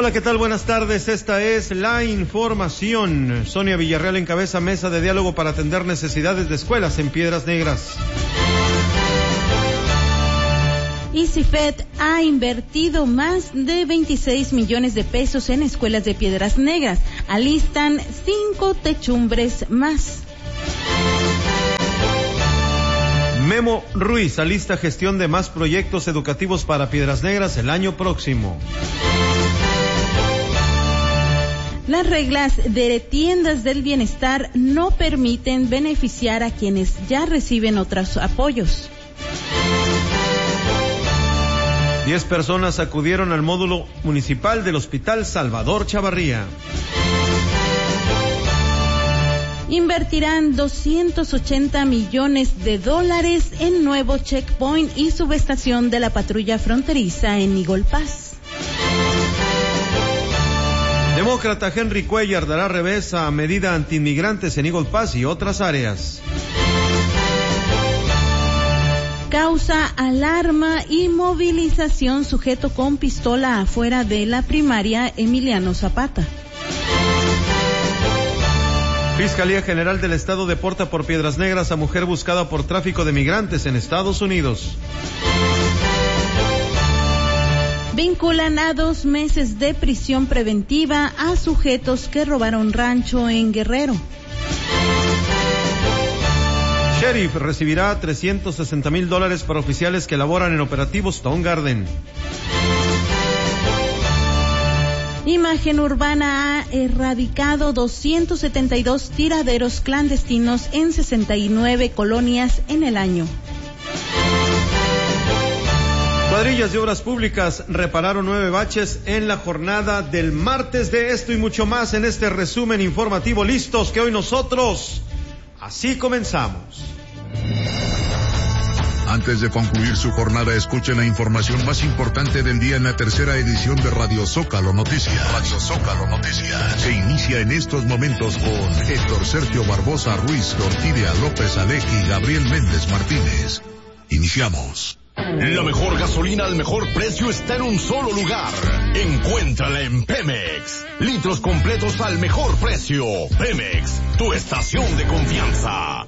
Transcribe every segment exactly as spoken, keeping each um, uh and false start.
Hola, ¿qué tal? Buenas tardes. Esta es la información. Sonia Villarreal encabeza mesa de diálogo para atender necesidades de escuelas en Piedras Negras. ICIFED ha invertido más de veintiséis millones de pesos en escuelas de Piedras Negras. Alistan cinco techumbres más. Memo Ruiz alista gestión de más proyectos educativos para Piedras Negras el año próximo. Las reglas de tiendas del bienestar no permiten beneficiar a quienes ya reciben otros apoyos. Diez personas acudieron al módulo municipal del Hospital Salvador Chavarría. Invertirán doscientos ochenta millones de dólares en nuevo checkpoint y subestación de la patrulla fronteriza en Eagle Pass. Demócrata Henry Cuellar dará revés a medida antiinmigrantes en Eagle Pass y otras áreas. Causa alarma y movilización sujeto con pistola afuera de la primaria Emiliano Zapata. Fiscalía General del Estado deporta por Piedras Negras a mujer buscada por tráfico de migrantes en Estados Unidos. Vinculan a dos meses de prisión preventiva a sujetos que robaron rancho en Guerrero. Sheriff recibirá trescientos sesenta mil dólares para oficiales que laboran en operativos Stone Garden. Imagen Urbana ha erradicado doscientos setenta y dos tiraderos clandestinos en sesenta y nueve colonias en el año. Cuadrillas de Obras Públicas repararon nueve baches en la jornada del martes. De esto y mucho más en este resumen informativo. Listos que hoy nosotros así comenzamos. Antes de concluir su jornada, escuchen la información más importante del día en la tercera edición de Radio Zócalo Noticias. Radio Zócalo Noticias. Se inicia en estos momentos con Héctor Sergio Barbosa Ruiz, Orquídea López Alej y Gabriel Méndez Martínez. Iniciamos. La mejor gasolina al mejor precio está en un solo lugar. Encuéntrala en Pemex. Litros completos al mejor precio. Pemex, tu estación de confianza.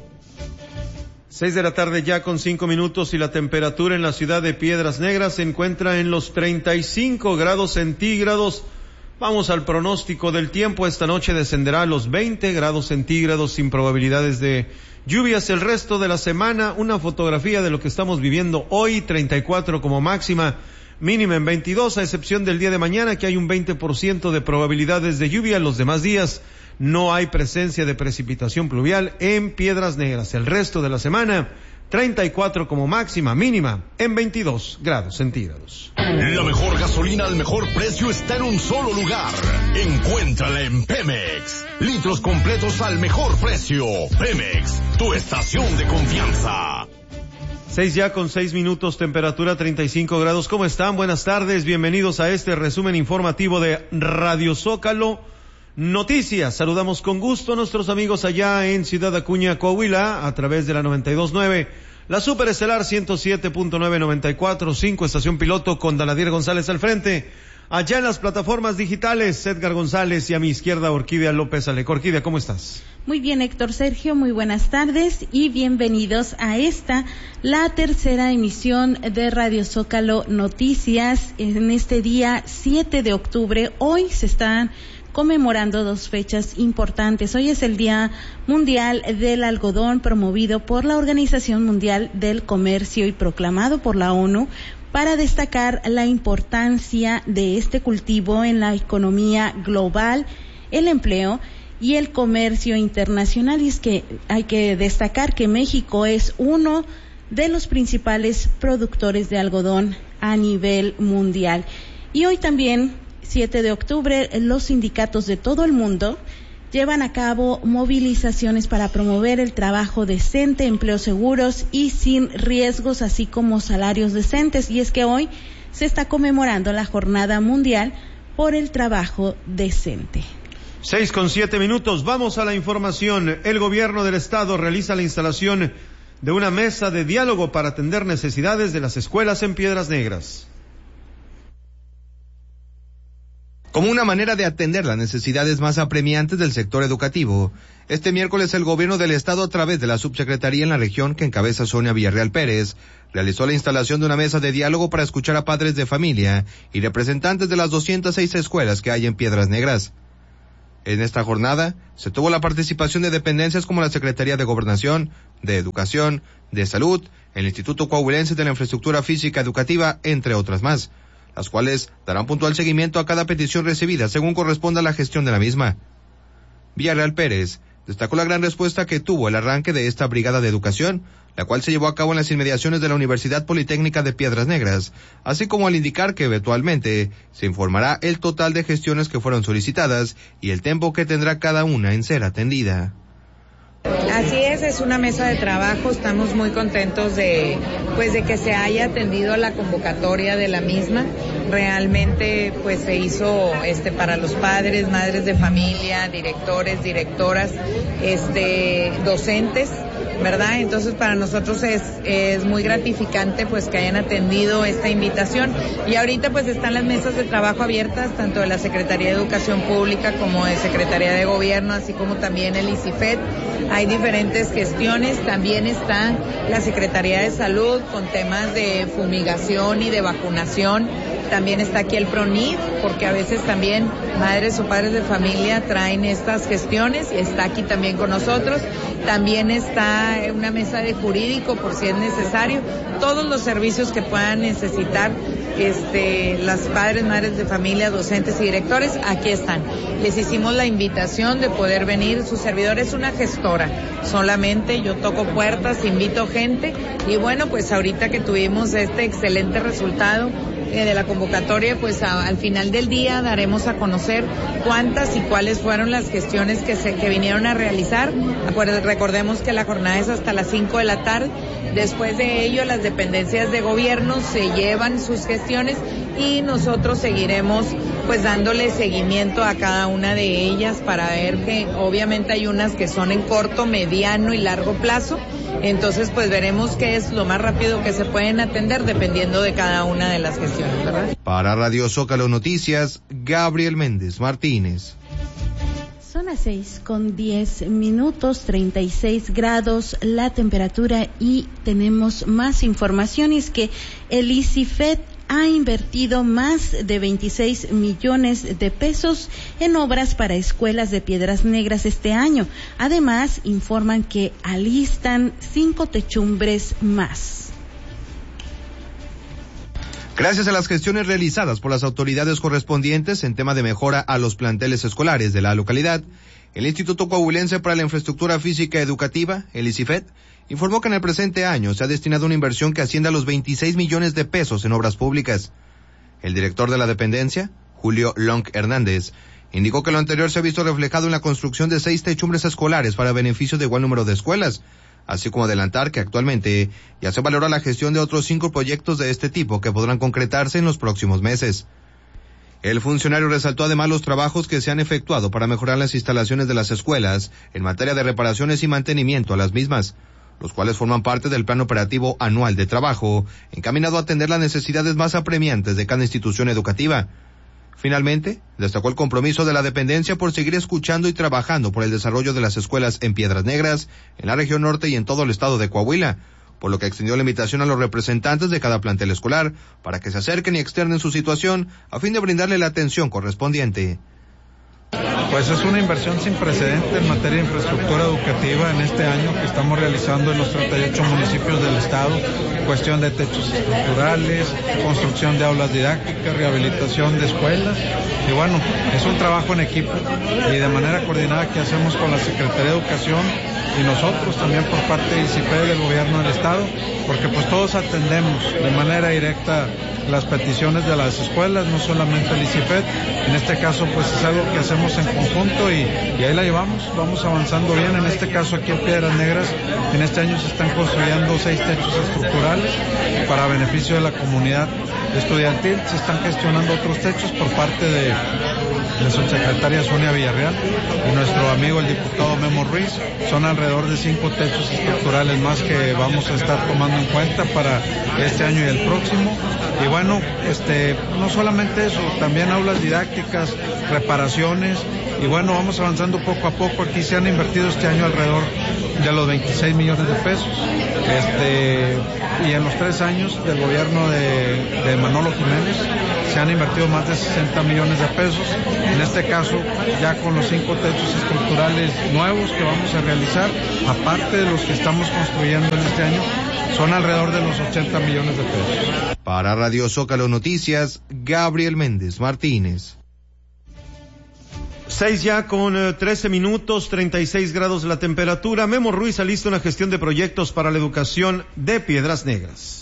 Seis de la tarde ya con cinco minutos y la temperatura en la ciudad de Piedras Negras se encuentra en los treinta y cinco grados centígrados. Vamos al pronóstico del tiempo. Esta noche descenderá a los veinte grados centígrados sin probabilidades de lluvias el resto de la semana. Una fotografía de lo que estamos viviendo hoy, treinta y cuatro como máxima, mínima en veintidós, a excepción del día de mañana que hay un veinte por ciento de probabilidades de lluvia. Los demás días no hay presencia de precipitación pluvial en Piedras Negras. El resto de la semana, treinta y cuatro como máxima, mínima en veintidós grados centígrados. La mejor gasolina al mejor precio está en un solo lugar. Encuéntrala en Pemex. Litros completos al mejor precio. Pemex, tu estación de confianza. Seis ya con seis minutos, temperatura treinta y cinco grados. ¿Cómo están? Buenas tardes, bienvenidos a este resumen informativo de Radio Zócalo Noticias. Saludamos con gusto a nuestros amigos allá en Ciudad Acuña, Coahuila, a través de la noventa y dos punto nueve, la Superestelar ciento siete punto nueve, noventa y cuatro punto cinco, estación piloto con Daladier González al frente. Allá en las plataformas digitales, Edgar González y a mi izquierda, Orquídea López Alej. Orquídea, ¿cómo estás? Muy bien, Héctor Sergio, muy buenas tardes y bienvenidos a esta, la tercera emisión de Radio Zócalo Noticias en este día siete de octubre. Hoy se están conmemorando dos fechas importantes. Hoy es el Día Mundial del Algodón, promovido por la Organización Mundial del Comercio y proclamado por la ONU para destacar la importancia de este cultivo en la economía global, el empleo y el comercio internacional. Y es que hay que destacar que México es uno de los principales productores de algodón a nivel mundial. Y hoy también, siete de octubre, los sindicatos de todo el mundo llevan a cabo movilizaciones para promover el trabajo decente, empleos seguros y sin riesgos, así como salarios decentes. Y es que hoy se está conmemorando la Jornada Mundial por el Trabajo Decente. Seis con siete minutos, vamos a la información. El gobierno del estado realiza la instalación de una mesa de diálogo para atender necesidades de las escuelas en Piedras Negras. Como una manera de atender las necesidades más apremiantes del sector educativo, este miércoles el gobierno del estado, a través de la subsecretaría en la región que encabeza Sonia Villarreal Pérez, realizó la instalación de una mesa de diálogo para escuchar a padres de familia y representantes de las doscientas seis escuelas que hay en Piedras Negras. En esta jornada se tuvo la participación de dependencias como la Secretaría de Gobernación, de Educación, de Salud, el Instituto Coahuilense de la Infraestructura Física Educativa, entre otras más, las cuales darán puntual seguimiento a cada petición recibida según corresponda a la gestión de la misma. Villarreal Pérez destacó la gran respuesta que tuvo el arranque de esta brigada de educación, la cual se llevó a cabo en las inmediaciones de la Universidad Politécnica de Piedras Negras, así como al indicar que eventualmente se informará el total de gestiones que fueron solicitadas y el tiempo que tendrá cada una en ser atendida. Así es, es una mesa de trabajo, estamos muy contentos de, pues, de que se haya atendido la convocatoria de la misma. Realmente, pues, se hizo, este, para los padres, madres de familia, directores, directoras, este, docentes, ¿verdad? Entonces, para nosotros es, es muy gratificante, pues, que hayan atendido esta invitación. Y ahorita, pues, están las mesas de trabajo abiertas, tanto de la Secretaría de Educación Pública como de Secretaría de Gobierno, así como también el ICIFET. Hay diferentes gestiones, también está la Secretaría de Salud con temas de fumigación y de vacunación. También está aquí el PRONIF, porque a veces también madres o padres de familia traen estas gestiones, y está aquí también con nosotros. También está una mesa de jurídico, por si es necesario. Todos los servicios que puedan necesitar este, las padres, madres de familia, docentes y directores, aquí están. Les hicimos la invitación de poder venir. Su servidor es una gestora, solamente yo toco puertas, invito gente, y bueno, pues ahorita que tuvimos este excelente resultado de la convocatoria, pues a, al final del día daremos a conocer cuántas y cuáles fueron las gestiones que se que vinieron a realizar. Acuérdense, recordemos que la jornada es hasta las cinco de la tarde. Después de ello, las dependencias de gobierno se llevan sus gestiones y nosotros seguiremos pues dándole seguimiento a cada una de ellas para ver que obviamente hay unas que son en corto, mediano y largo plazo. Entonces, pues veremos qué es lo más rápido que se pueden atender dependiendo de cada una de las gestiones, ¿verdad? Para Radio Zócalo Noticias, Gabriel Méndez Martínez. Son las seis con diez minutos, treinta y seis grados la temperatura, y tenemos más información. Y es que el ICIFET ha invertido más de veintiséis millones de pesos en obras para escuelas de Piedras Negras este año. Además, informan que alistan cinco techumbres más. Gracias a las gestiones realizadas por las autoridades correspondientes en tema de mejora a los planteles escolares de la localidad, el Instituto Coahuilense para la Infraestructura Física Educativa, el ICIFET, informó que en el presente año se ha destinado una inversión que asciende a los veintiséis millones de pesos en obras públicas. El director de la dependencia, Julio Long Hernández, indicó que lo anterior se ha visto reflejado en la construcción de seis techumbres escolares para beneficio de igual número de escuelas, así como adelantar que actualmente ya se valora la gestión de otros cinco proyectos de este tipo que podrán concretarse en los próximos meses. El funcionario resaltó además los trabajos que se han efectuado para mejorar las instalaciones de las escuelas en materia de reparaciones y mantenimiento a las mismas, los cuales forman parte del Plan Operativo Anual de Trabajo, encaminado a atender las necesidades más apremiantes de cada institución educativa. Finalmente, destacó el compromiso de la dependencia por seguir escuchando y trabajando por el desarrollo de las escuelas en Piedras Negras, en la región norte y en todo el estado de Coahuila, por lo que extendió la invitación a los representantes de cada plantel escolar para que se acerquen y externen su situación a fin de brindarle la atención correspondiente. Pues es una inversión sin precedente en materia de infraestructura educativa en este año que estamos realizando en los treinta y ocho municipios del estado, cuestión de techos estructurales, construcción de aulas didácticas, rehabilitación de escuelas, y bueno, es un trabajo en equipo y de manera coordinada que hacemos con la Secretaría de Educación y nosotros también por parte de ICIFET del gobierno del estado, porque pues todos atendemos de manera directa las peticiones de las escuelas, no solamente el ICIFET. En este caso pues es algo que hacemos en conjunto y, y ahí la llevamos, vamos avanzando bien. En este caso aquí en Piedras Negras, en este año se están construyendo seis techos estructurales para beneficio de la comunidad estudiantil, se están gestionando otros techos por parte de la subsecretaria Sonia Villarreal y nuestro amigo el diputado Memo Ruiz. Son alrededor de cinco techos estructurales más que vamos a estar tomando en cuenta para este año y el próximo. Y bueno, este, no solamente eso, también aulas didácticas, reparaciones, y bueno, vamos avanzando poco a poco. Aquí se han invertido este año alrededor de los veintiséis millones de pesos, este, y en los tres años del gobierno de, de Manolo Jiménez se han invertido más de sesenta millones de pesos, en este caso ya con los cinco techos estructurales nuevos que vamos a realizar, aparte de los que estamos construyendo en este año, son alrededor de los ochenta millones de pesos. Para Radio Zócalo Noticias, Gabriel Méndez Martínez. Seis ya con eh, trece minutos, treinta y seis grados la temperatura. Memo Ruiz alista una gestión de proyectos para la educación de Piedras Negras.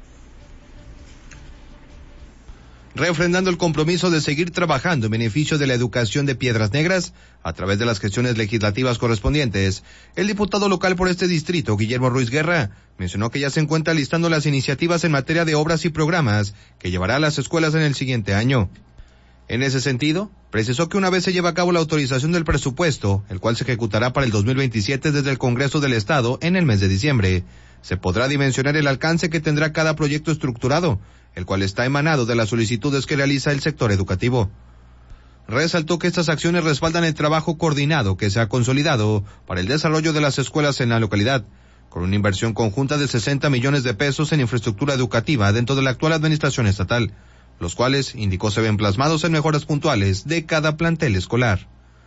Refrendando el compromiso de seguir trabajando en beneficio de la educación de Piedras Negras, a través de las gestiones legislativas correspondientes, el diputado local por este distrito, Guillermo Ruiz Guerra, mencionó que ya se encuentra listando las iniciativas en materia de obras y programas que llevará a las escuelas en el siguiente año. En ese sentido, precisó que una vez se lleva a cabo la autorización del presupuesto, el cual se ejecutará para el dos mil veintisiete desde el Congreso del Estado en el mes de diciembre, se podrá dimensionar el alcance que tendrá cada proyecto estructurado, el cual está emanado de las solicitudes que realiza el sector educativo. Resaltó que estas acciones respaldan el trabajo coordinado que se ha consolidado para el desarrollo de las escuelas en la localidad, con una inversión conjunta de sesenta millones de pesos en infraestructura educativa dentro de la actual administración estatal, los cuales, indicó, se ven plasmados en mejoras puntuales de cada plantel escolar.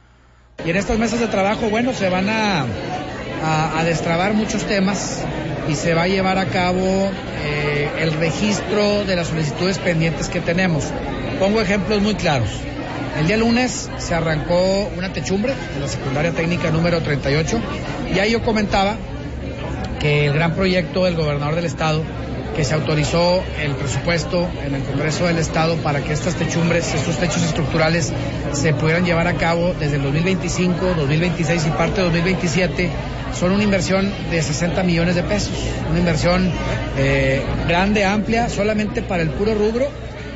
Y en estas mesas de trabajo, bueno, se van a, a, a destrabar muchos temas y se va a llevar a cabo eh, el registro de las solicitudes pendientes que tenemos. Pongo ejemplos muy claros. El día lunes se arrancó una techumbre en la secundaria técnica número treinta y ocho, y ahí yo comentaba que el gran proyecto del gobernador del estado, que se autorizó el presupuesto en el Congreso del Estado para que estas techumbres, estos techos estructurales se pudieran llevar a cabo desde el dos mil veinticinco, dos mil veintiséis y parte de dos mil veintisiete, son una inversión de sesenta millones de pesos, una inversión eh, grande, amplia, solamente para el puro rubro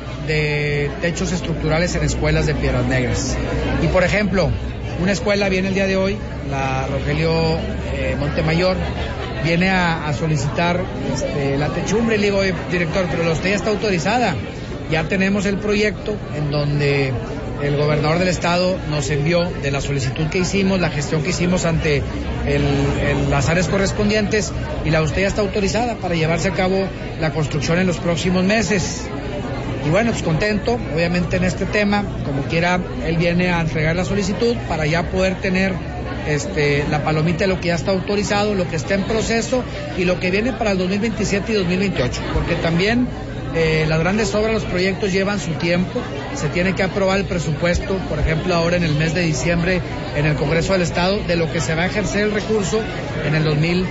de techos estructurales en escuelas de Piedras Negras. Y por ejemplo, una escuela viene el día de hoy, la Rogelio eh, Montemayor, viene a, a solicitar este, la techumbre, y le digo, director, pero la usted ya está autorizada, ya tenemos el proyecto en donde el gobernador del estado nos envió de la solicitud que hicimos, la gestión que hicimos ante el, el, las áreas correspondientes, y la usted ya está autorizada para llevarse a cabo la construcción en los próximos meses. Y bueno, pues contento, obviamente en este tema, como quiera, él viene a entregar la solicitud para ya poder tener Este, la palomita de lo que ya está autorizado, lo que está en proceso y lo que viene para el dos mil veintisiete y dos mil veintiocho, porque también eh, las grandes obras, los proyectos llevan su tiempo, se tiene que aprobar el presupuesto, por ejemplo ahora en el mes de diciembre en el Congreso del Estado, de lo que se va a ejercer el recurso en el dos mil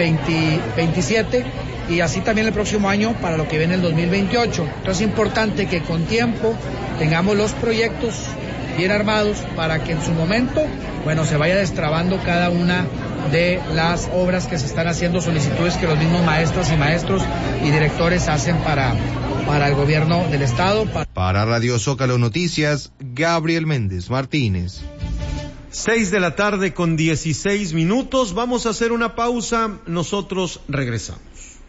veintisiete y así también el próximo año para lo que viene el dos mil veintiocho. Entonces es importante que con tiempo tengamos los proyectos bien armados para que en su momento, bueno, se vaya destrabando cada una de las obras que se están haciendo, solicitudes que los mismos maestras y maestros y directores hacen para, para el gobierno del estado. Para... para Radio Zócalo Noticias, Gabriel Méndez Martínez. Seis de la tarde con dieciséis minutos, vamos a hacer una pausa, nosotros regresamos.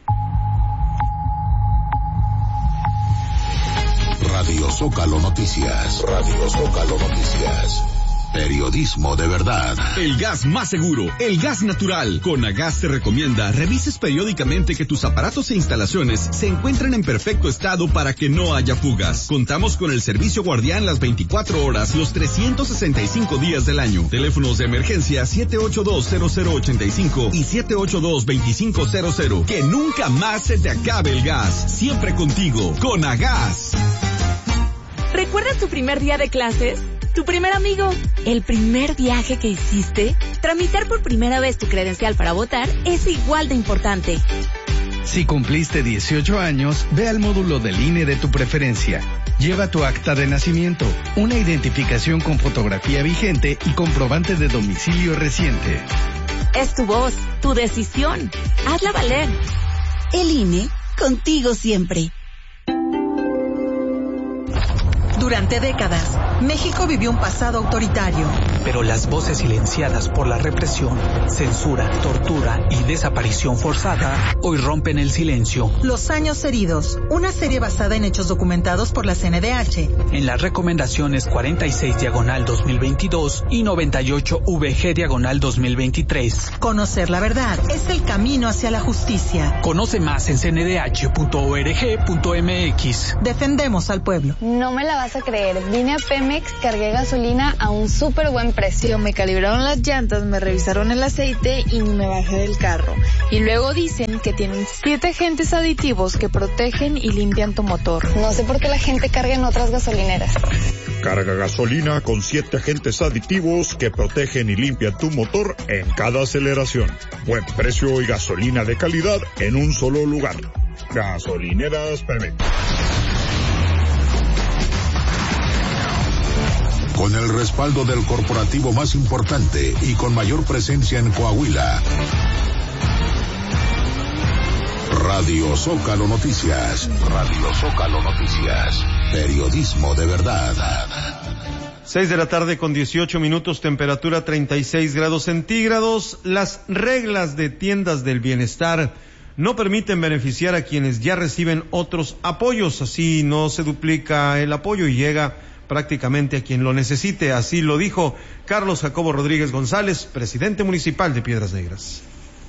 Radio Zócalo Noticias. Radio Zócalo Noticias. Periodismo de verdad. El gas más seguro, el gas natural. Conagas te recomienda revises periódicamente que tus aparatos e instalaciones se encuentren en perfecto estado para que no haya fugas. Contamos con el servicio guardián las veinticuatro horas, los trescientos sesenta y cinco días del año. Teléfonos de emergencia siete ocho dos cero cero ocho cinco y siete ocho dos dos cinco cero cero. Que nunca más se te acabe el gas. Siempre contigo, Conagas. ¿Recuerdas tu primer día de clases? ¿Tu primer amigo? ¿El primer viaje que hiciste? Tramitar por primera vez tu credencial para votar es igual de importante. Si cumpliste dieciocho años, ve al módulo del I N E de tu preferencia. Lleva tu acta de nacimiento, una identificación con fotografía vigente y comprobante de domicilio reciente. Es tu voz, tu decisión. Hazla valer. El I N E, contigo siempre. Durante décadas, México vivió un pasado autoritario. Pero las voces silenciadas por la represión, censura, tortura y desaparición forzada hoy rompen el silencio. Los años heridos, una serie basada en hechos documentados por la C N D H. En las recomendaciones cuarenta y seis diagonal dos mil veintidós y noventa y ocho V G diagonal dos mil veintitrés. Conocer la verdad es el camino hacia la justicia. Conoce más en c n d h punto org punto m x. Defendemos al pueblo. No me la vas a creer. Vine a Pemex, cargué gasolina a un súper buen precio. Me calibraron las llantas, me revisaron el aceite y me bajé del carro. Y luego dicen que tienen siete agentes aditivos que protegen y limpian tu motor. No sé por qué la gente carga en otras gasolineras. Carga gasolina con siete agentes aditivos que protegen y limpian tu motor en cada aceleración. Buen precio y gasolina de calidad en un solo lugar. Gasolineras Pemex. Con el respaldo del corporativo más importante y con mayor presencia en Coahuila. Radio Zócalo Noticias. Radio Zócalo Noticias. Periodismo de verdad. Seis de la tarde con dieciocho minutos, temperatura treinta y seis grados centígrados. Las reglas de tiendas del bienestar no permiten beneficiar a quienes ya reciben otros apoyos. Así no se duplica el apoyo y llega prácticamente a quien lo necesite. Así lo dijo Carlos Jacobo Rodríguez González, presidente municipal de Piedras Negras.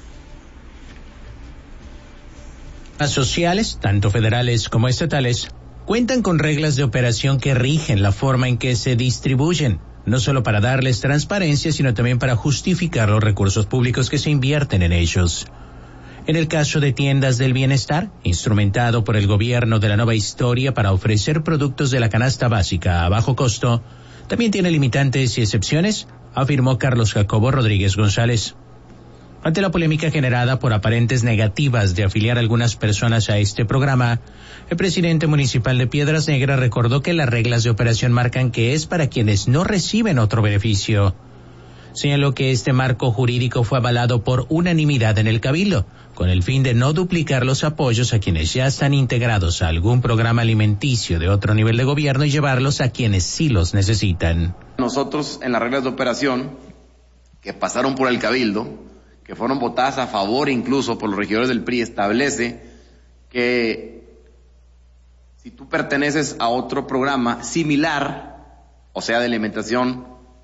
Las sociales, tanto federales como estatales, cuentan con reglas de operación que rigen la forma en que se distribuyen, no solo para darles transparencia, sino también para justificar los recursos públicos que se invierten en ellos. En el caso de tiendas del bienestar, instrumentado por el gobierno de la nueva historia para ofrecer productos de la canasta básica a bajo costo, también tiene limitantes y excepciones, afirmó Carlos Jacobo Rodríguez González. Ante la polémica generada por aparentes negativas de afiliar a algunas personas a este programa, el presidente municipal de Piedras Negras recordó que las reglas de operación marcan que es para quienes no reciben otro beneficio. Señaló que este marco jurídico fue avalado por unanimidad en el Cabildo, con el fin de no duplicar los apoyos a quienes ya están integrados a algún programa alimenticio de otro nivel de gobierno y llevarlos a quienes sí los necesitan. Nosotros, en las reglas de operación que pasaron por el Cabildo, que fueron votadas a favor incluso por los regidores del P R I, establece que si tú perteneces a otro programa similar, o sea, de alimentación,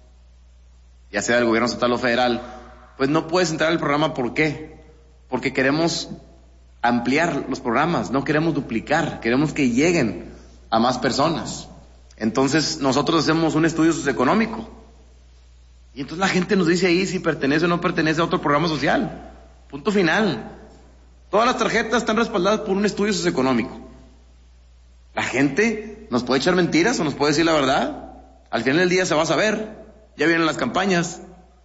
ya sea del gobierno estatal o federal, pues no puedes entrar al programa. ¿Por qué? Porque queremos ampliar los programas, no queremos duplicar, queremos que lleguen a más personas. Entonces nosotros hacemos un estudio socioeconómico y entonces la gente nos dice ahí si pertenece o no pertenece a otro programa social. Punto final. Todas las tarjetas están respaldadas por un estudio socioeconómico. La gente nos puede echar mentiras o nos puede decir la verdad. Al final del día se va a saber. Ya vienen las campañas.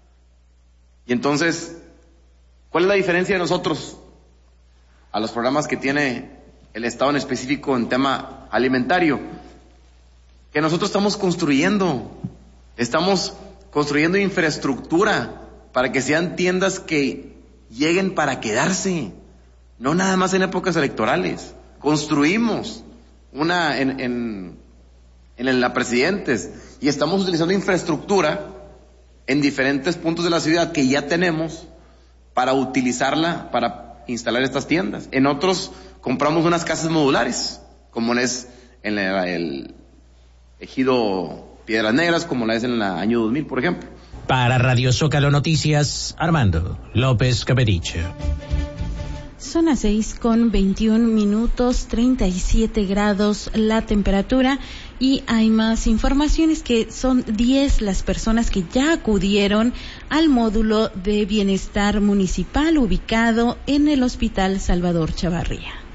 Y entonces, ¿cuál es la diferencia de nosotros a los programas que tiene el Estado en específico en tema alimentario? Que nosotros estamos construyendo, estamos construyendo infraestructura para que sean tiendas que lleguen para quedarse, no nada más en épocas electorales. Construimos una en, en, en la Presidentes y estamos utilizando infraestructura en diferentes puntos de la ciudad que ya tenemos para utilizarla para instalar estas tiendas. En otros compramos unas casas modulares, como es en el, el ejido Piedras Negras, como la es en el año dos mil, por ejemplo. Para Radio Zócalo Noticias, Armando López Caperiche. Son las seis con veintiún minutos, treinta y siete grados la temperatura, y hay más informaciones que son diez las personas que ya acudieron al módulo de bienestar municipal ubicado en el Hospital Salvador Chavarría.